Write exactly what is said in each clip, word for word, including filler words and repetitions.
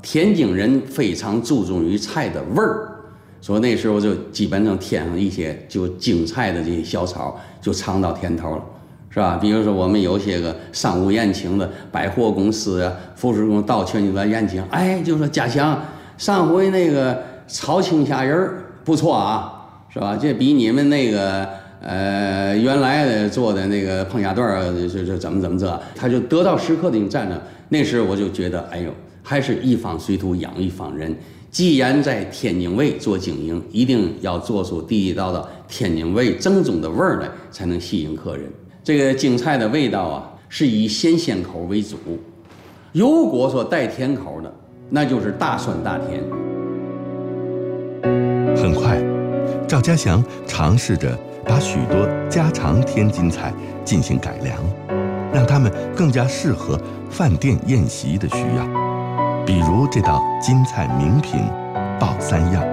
天津人非常注重于菜的味儿，所以那时候就基本上添上一些就京菜的这些小炒，就尝到甜头了，是吧？比如说我们有些个商务宴请的百货公司啊、服饰公司到全就来宴请，哎，就说家祥上回那个炒青虾仁儿不错啊，是吧？这比你们那个呃原来的做的那个碰虾段儿就就怎么怎么着，他就得到时刻的一种赞赏。那时候我就觉得，哎呦，还是一方水土养一方人。既然在天津卫做经营，一定要做出地地道道天津卫正宗的味儿来，才能吸引客人。这个京菜的味道啊，是以鲜鲜口为主，如果说带甜口的，那就是大酸大甜。 很快，赵家祥尝试着把许多家常天津菜进行改良，让它们更加适合饭店宴席的需要。比如这道京菜名品爆三样。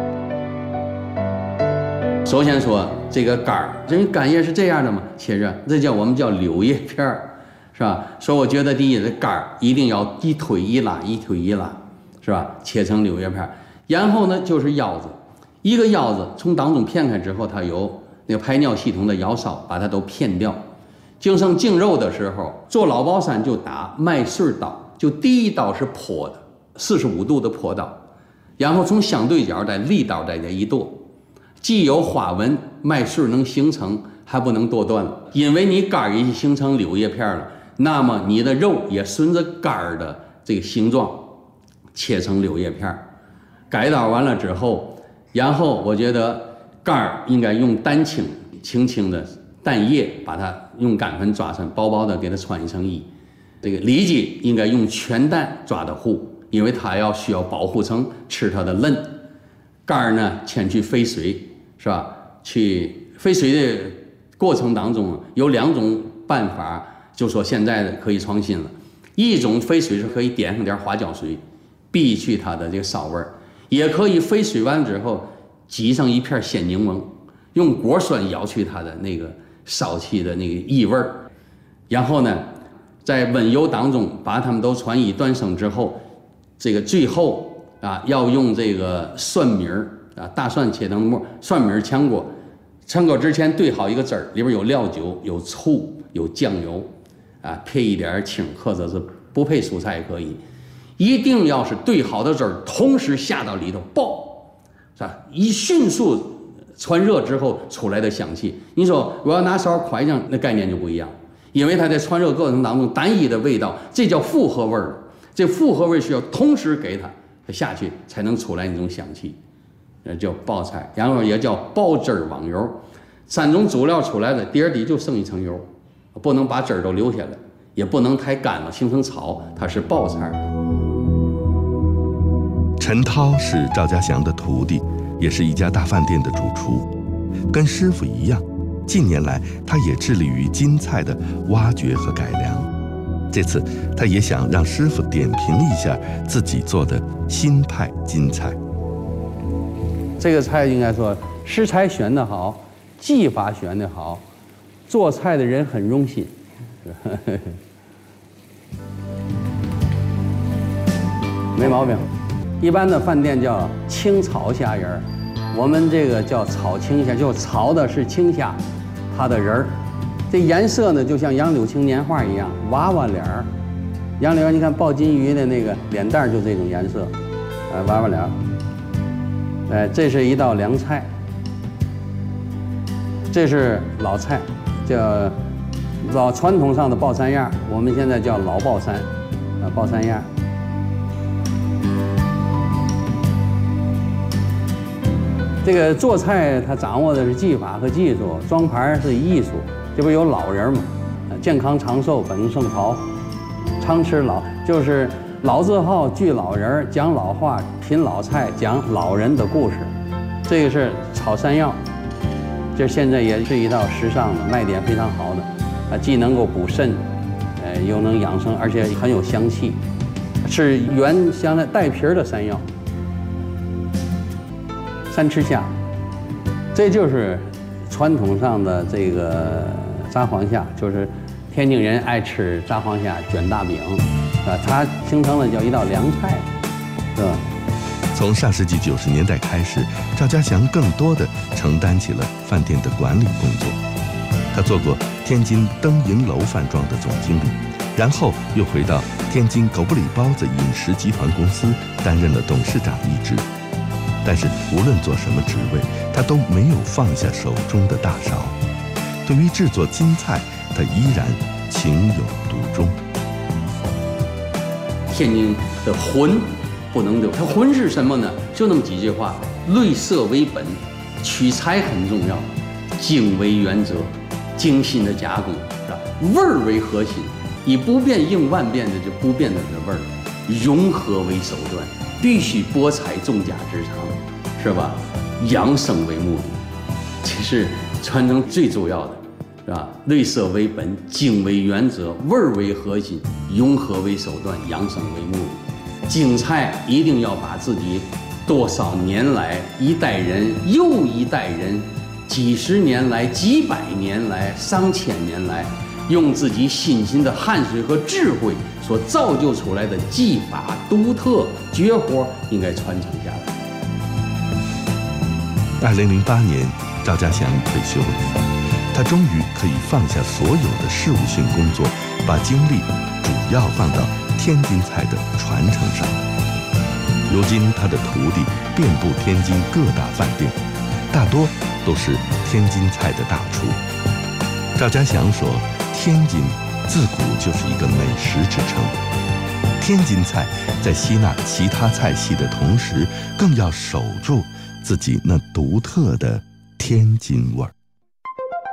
首先说这个干儿，这干叶是这样的嘛，切着，这叫我们叫柳叶片儿，是吧？所以我觉得第一，这干儿一定要一推一拉，一推一拉，是吧？切成柳叶片儿。然后呢，就是腰子，一个腰子从当中片开之后，它有那个排尿系统的腰梢，把它都片掉。经生净肉的时候，做老包山就打麦穗刀，就第一刀是坡的。四十五度的坡刀，然后从相对角再立刀再这一剁，既有花纹，麦穗能形成，还不能剁断了。因为你杆已经形成柳叶片了，那么你的肉也顺着杆的这个形状切成柳叶片。改刀完了之后，然后我觉得杆应该用蛋清，轻轻的蛋液把它用干粉抓成薄薄的，给它穿一层衣。这个里脊应该用全蛋抓的糊。因为它要需要保护层吃它的嫩，肝儿呢先去飞水，是吧？去飞水的过程当中有两种办法，就说现在的可以创新了。一种飞水是可以点上点花椒水，避去它的这个骚味儿；也可以飞水完之后挤上一片鲜柠檬，用果酸咬去它的那个骚气的那个异味儿。然后呢，在温油当中把它们都传一断生之后。这个最后啊，要用这个蒜米儿啊，大蒜切成末，蒜米儿炝锅，炝锅之前兑好一个汁儿，里边有料酒、有醋、有酱油，啊，配一点青，或者是不配蔬菜也可以。一定要是兑好的汁儿，同时下到里头爆，是吧？一迅速传热之后出来的香气，你说我要拿勺㧟上，那概念就不一样，因为它在传热过程当中单一的味道，这叫复合味儿。这复合味需要同时给它下去，才能出来那种香气，这叫爆菜，然后也叫爆汁儿网油。三种主料出来了，底儿底就剩一层油，不能把汁儿都留下来，也不能太干了形成草，它是爆菜。 陈涛是赵家祥的徒弟，也是一家大饭店的主厨，跟师傅一样，近年来他也致力于京菜的挖掘和改良。这次他也想让师傅点评一下自己做的新派京菜。 这个菜应该说食材选得好，技法选得好，做菜的人很用心。没毛病。一般的饭店叫清炒虾仁儿，我们这个叫炒青虾，就炒的是青虾，它的仁儿。这颜色呢，就像杨柳青年画一样，娃娃脸儿。杨柳，你看鲍金鱼的那个脸蛋就这种颜色，呃，娃娃脸儿。哎，这是一道凉菜，这是老菜，叫老传统上的爆三样，我们现在叫老爆三，啊，爆三样。这个做菜他掌握的是技法和技术，装盘是艺术。这不有老人嘛？健康长寿，本胜桃，常吃老，就是老字号聚老人，讲老话，品老菜，讲老人的故事。这个是炒山药，这现在也是一道时尚的，卖点非常好的，啊，既能够补肾，呃，又能养生，而且很有香气，是原香的带皮儿的山药。三吃虾，这就是传统上的这个炸黄虾，就是天津人爱吃炸黄虾卷大饼，啊，它形成了叫一道凉菜。 是吧？ 从上世纪九十年代开始，赵家祥更多地承担起了饭店的管理工作。他做过天津登银楼饭庄的总经理，然后又回到天津狗不理包子饮食集团公司担任了董事长一职。但是无论做什么职位，他都没有放下手中的大勺。对于制作京菜，他依然情有独钟。 天津的魂不能丢，它魂是什么呢？就那么几句话：类色为本，取材很重要，精为原则，精心的加工，是吧？味儿为核心，以不变应万变的就不变的这味儿，融合为手段，必须博采众家之长，是吧？养生为目的，这是传承最重要的。是吧？类色为本，精为原则，味儿为核心，融合为手段，养生为目的。京菜一定要把自己多少年来一代人又一代人，几十年来、几百年来、上千年来，用自己辛勤的汗水和智慧所造就出来的技法独特绝活，应该传承下来。 二零零八年，赵家祥退休了。他终于可以放下所有的事务性工作，把精力主要放到天津菜的传承上。如今他的徒弟遍布天津各大饭店，大多都是天津菜的大厨。赵家祥说，天津自古就是一个美食之城，天津菜在吸纳其他菜系的同时，更要守住自己那独特的天津味儿。